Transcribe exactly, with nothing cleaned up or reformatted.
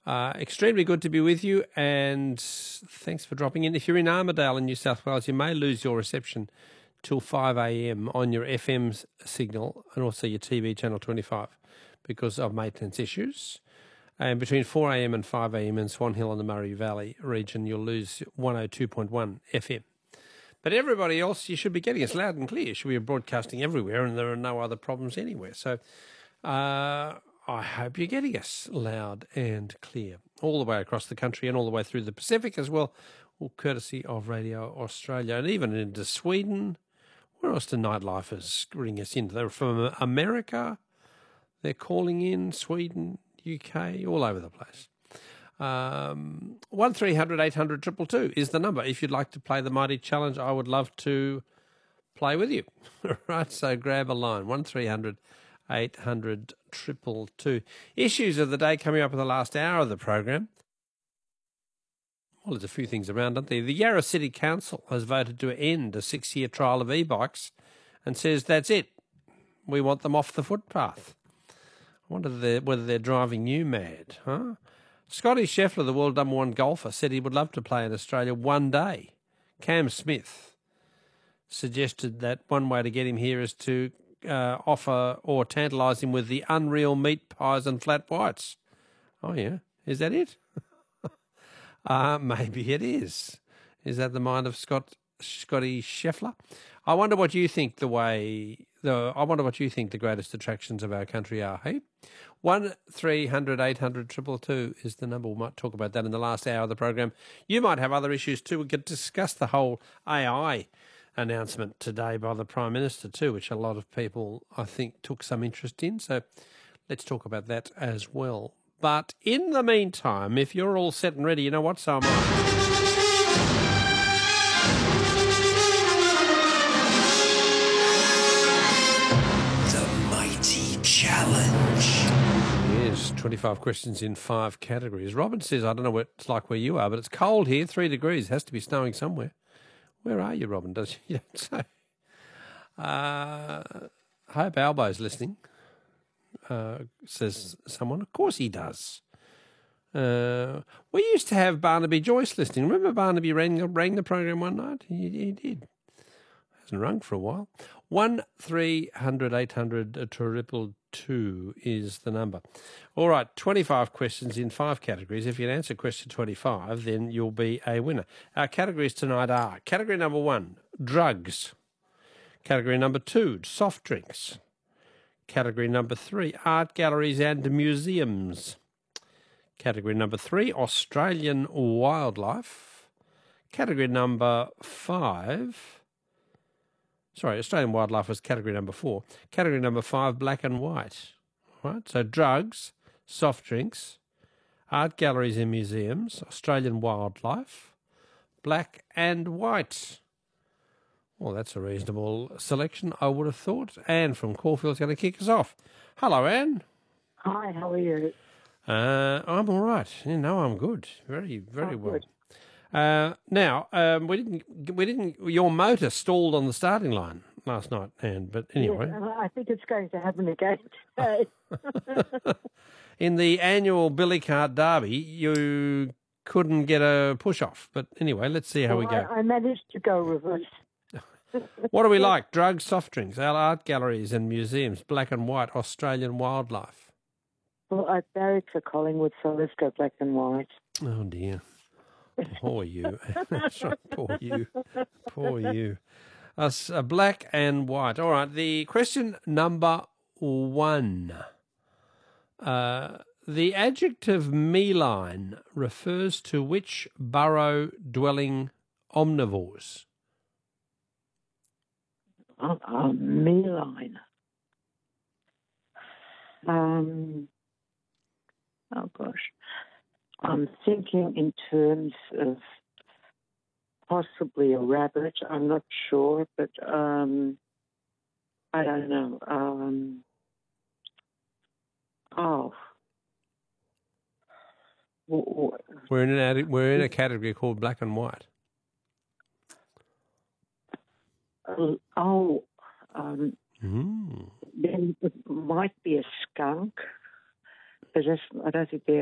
Uh, extremely good to be with you, and thanks for dropping in. If you're in Armidale in New South Wales, you may lose your reception till five a.m. on your F M signal and also your T V channel twenty-five because of maintenance issues. And between four a.m. and five a.m. in Swan Hill and the Murray Valley region, you'll lose one oh two point one F M. But everybody else, you should be getting us loud and clear. You should be broadcasting everywhere, and there are no other problems anywhere. So uh, I hope you're getting us loud and clear all the way across the country and all the way through the Pacific as well, all courtesy of Radio Australia, and even into Sweden. Where else do nightlifers ring us in? They're from America. They're calling in, Sweden, U K, all over the place. Um, one three hundred eight hundred two two two is the number. If you'd like to play the Mighty Challenge, I would love to play with you. Right, so grab a line, one three hundred eight hundred two two two. Issues of the day coming up in the last hour of the program. Well, there's a few things around, aren't there? The Yarra City Council has voted to end a six-year trial of e-bikes and says that's it. We want them off the footpath. I wonder they're, whether they're driving you mad, huh? Scotty Scheffler, the world number one golfer, said he would love to play in Australia one day. Cam Smith suggested that one way to get him here is to uh, offer or tantalise him with the unreal meat pies and flat whites. Oh, yeah. Is that it? uh, maybe it is. Is that the mind of Scott Scotty Scheffler? I wonder what you think the way... The, I wonder what you think the greatest attractions of our country are, hey? one three hundred eight hundred two two two is the number. We might talk about that in the last hour of the program. You might have other issues too. We could discuss the whole A I announcement today by the Prime Minister too, which a lot of people, I think, took some interest in. So let's talk about that as well. But in the meantime, if you're all set and ready, you know what, so am I. Challenge. Yes, twenty-five questions in five categories. Robin says, I don't know what it's like where you are, but it's cold here, three degrees. It has to be snowing somewhere. Where are you, Robin? Does you don't say? Uh, Hope Albo's listening, uh, says someone. Of course he does. Uh, we used to have Barnaby Joyce listening. Remember Barnaby rang, rang the program one night? He, he did. Hasn't rung for a while. One three hundred eight hundred triple two is the number. All right, twenty-five questions in five categories. If you can answer question twenty-five, then you'll be a winner. Our categories tonight are category number one, drugs. Category number two, soft drinks. Category number three, art galleries and museums. Category number three, Australian wildlife. Category number five... Sorry, Australian wildlife was category number four. Category number five, black and white. All right, so drugs, soft drinks, art galleries and museums, Australian wildlife, black and white. Well, that's a reasonable selection, I would have thought. Anne from Caulfield's going to kick us off. Hello, Anne. Hi, how are you? Uh, I'm all right. You know, I'm good. Very, very Oh, well. good. Uh, now, um, we didn't, we didn't, your motor stalled on the starting line last night, Anne, but anyway. Yes, I think it's going to happen again today. In the annual Billy Cart Derby, you couldn't get a push-off, but anyway, let's see how well, we go. I, I managed to go reverse. What do we like? Drugs, soft drinks, our art galleries and museums, black and white, Australian wildlife. Well, I barrack for Collingwood, so let's go black and white. Oh, dear. Poor you. That's right, poor you. Poor you. Us, uh, black and white. All right, the question number one. Uh, the adjective meline refers to which burrow-dwelling omnivores? Oh, oh, me line. Um, oh, gosh. I'm thinking in terms of possibly a rabbit. I'm not sure, but um, I don't know. Um, oh. We're in an we're in a category called black and white. Oh, um, Mm. then it might be a skunk, but that's, I don't think they're